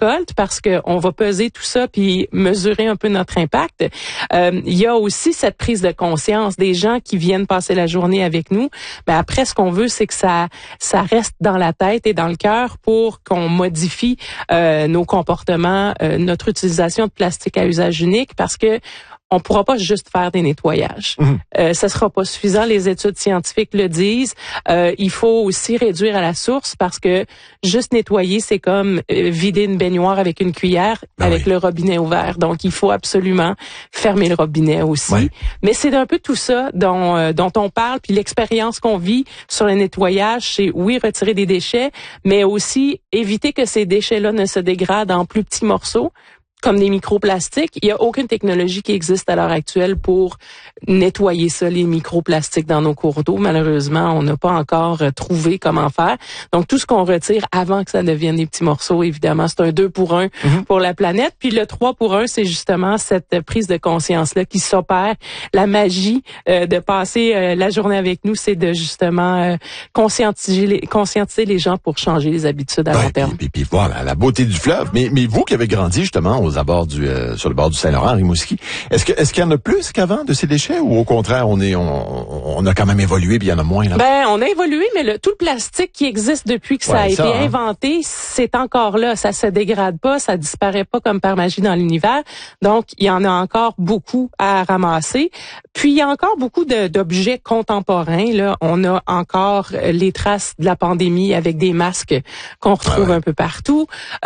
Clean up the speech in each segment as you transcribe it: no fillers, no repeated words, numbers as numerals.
récolte parce que on va peser tout ça puis mesurer un peu notre impact. Il y a aussi cette prise de conscience des gens qui viennent passer la journée avec nous. Ben après, ce qu'on veut, c'est que ça reste dans la tête et dans le cœur pour qu'on modifie nos comportements, notre utilisation de plastique à usage unique, parce que on pourra pas juste faire des nettoyages. Ça sera pas suffisant. Les études scientifiques le disent. Il faut aussi réduire à la source, parce que juste nettoyer, c'est comme vider une baignoire avec une cuillère, avec le robinet ouvert. Donc, il faut absolument fermer le robinet aussi. Oui. Mais c'est un peu tout ça dont on parle. Puis l'expérience qu'on vit sur le nettoyage, c'est oui, retirer des déchets, mais aussi éviter que ces déchets-là ne se dégradent en plus petits morceaux, comme des microplastiques. Il n'y a aucune technologie qui existe à l'heure actuelle pour nettoyer ça, les microplastiques dans nos cours d'eau. Malheureusement, on n'a pas encore trouvé comment faire. Donc, tout ce qu'on retire avant que ça devienne des petits morceaux, évidemment, c'est un 2 pour 1 pour la planète. Puis le 3 pour 1, c'est justement cette prise de conscience-là qui s'opère. La magie de passer la journée avec nous, c'est de justement conscientiser les gens pour changer les habitudes à long terme. Puis voilà, la beauté du fleuve. Mais vous qui avez grandi justement aux abords sur le bord du Saint-Laurent, à Rimouski, est-ce qu'il y en a plus qu'avant de ces déchets, ou au contraire on a quand même évolué puis il y en a moins là? Ben on a évolué, mais tout le plastique qui existe depuis que ça a été inventé, c'est encore là, ça se dégrade pas, ça disparaît pas comme par magie dans l'univers. Donc il y en a encore beaucoup à ramasser. Puis il y a encore beaucoup d'objets contemporains là, on a encore les traces de la pandémie avec des masques qu'on retrouve un peu partout.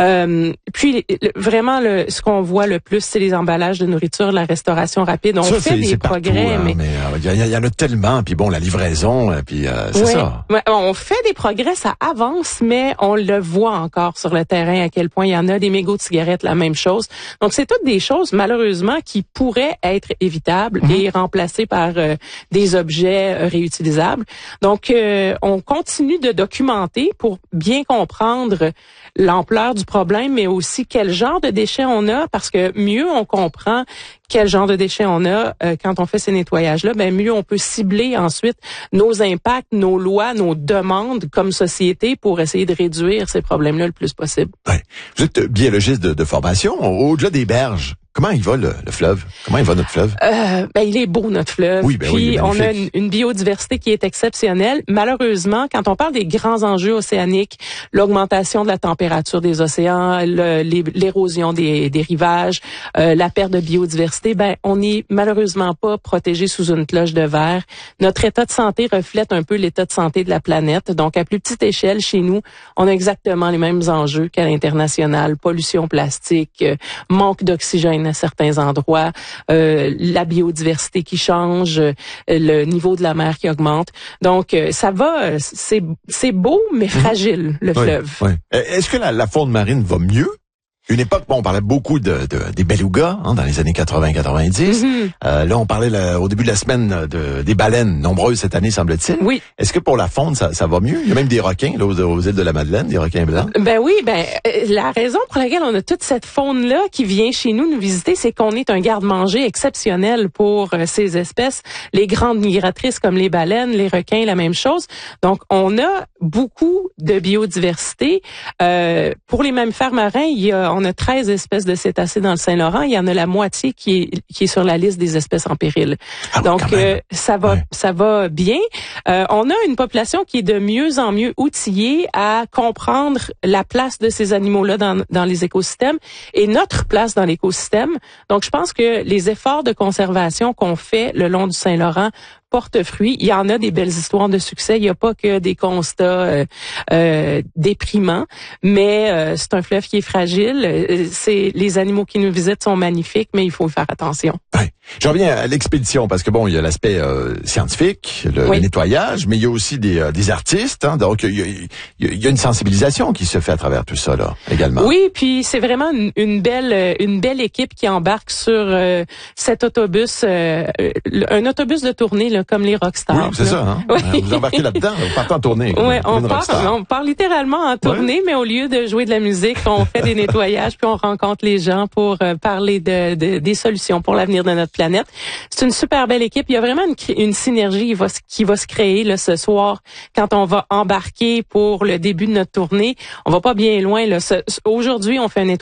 Puis vraiment ce qu'on voit le plus, c'est les emballages de nourriture, la restauration rapide. On fait des progrès, partout, mais il y en a tellement. Puis bon, la livraison, puis c'est ça. Ouais, on fait des progrès, ça avance, mais on le voit encore sur le terrain à quel point il y en a. Des mégots de cigarettes, la même chose. Donc c'est toutes des choses malheureusement qui pourraient être évitables et remplacées par des objets réutilisables. Donc on continue de documenter pour bien comprendre l'ampleur du problème, mais aussi quel genre de déchets on a, parce que mieux on comprend quel genre de déchets on a quand on fait ces nettoyages-là, ben mieux on peut cibler ensuite nos impacts, nos lois, nos demandes comme société pour essayer de réduire ces problèmes-là le plus possible. Ouais. Vous êtes biologiste de formation. Au-delà des berges, comment il va le fleuve? Comment il va notre fleuve? Il est beau notre fleuve. Oui, puis on a une biodiversité qui est exceptionnelle. Malheureusement, quand on parle des grands enjeux océaniques, l'augmentation de la température des océans, l'érosion des rivages, la perte de biodiversité, on n'est malheureusement pas protégé sous une cloche de verre. Notre état de santé reflète un peu l'état de santé de la planète. Donc, à plus petite échelle, chez nous, on a exactement les mêmes enjeux qu'à l'international. Pollution plastique, manque d'oxygène à certains endroits, la biodiversité qui change, le niveau de la mer qui augmente. Donc, ça va, c'est beau, mais fragile, le fleuve. Oui. Est-ce que la faune marine va mieux? Une époque, on parlait beaucoup des belugas dans les années 80-90. Là, on parlait au début de la semaine des baleines, nombreuses cette année, semble-t-il. Oui. Est-ce que pour la faune, ça va mieux? Il y a même des requins là, aux îles de la Madeleine, des requins blancs. La raison pour laquelle on a toute cette faune-là qui vient chez nous visiter, c'est qu'on est un garde-manger exceptionnel pour ces espèces. Les grandes migratrices comme les baleines, les requins, la même chose. Donc, on a beaucoup de biodiversité. Pour les mammifères marins, on a 13 espèces de cétacés dans le Saint-Laurent. Il y en a la moitié qui est sur la liste des espèces en péril. Donc, ça va bien. On a une population qui est de mieux en mieux outillée à comprendre la place de ces animaux-là dans les écosystèmes et notre place dans l'écosystème. Donc, je pense que les efforts de conservation qu'on fait le long du Saint-Laurent porte fruit. Il y en a des belles histoires de succès. Il n'y a pas que des constats déprimants, mais c'est un fleuve qui est fragile. Les animaux qui nous visitent sont magnifiques, mais il faut faire attention. Ouais. Je reviens à l'expédition parce que il y a l'aspect scientifique, le nettoyage, mais il y a aussi des artistes. Donc il y a une sensibilisation qui se fait à travers tout ça là également. Oui, puis c'est vraiment une belle équipe qui embarque sur cet autobus, un autobus de tournée là, comme les rockstars. Oui, c'est ça. Hein? Oui. Vous embarquez là-dedans, vous partez en tournée. Oui, on part littéralement en tournée, mais au lieu de jouer de la musique, on fait des nettoyages puis on rencontre les gens pour parler des solutions pour l'avenir de notre planète. C'est une super belle équipe. Il y a vraiment une synergie qui va se créer là, ce soir quand on va embarquer pour le début de notre tournée. On va pas bien loin. Là. Aujourd'hui, on fait un nettoyage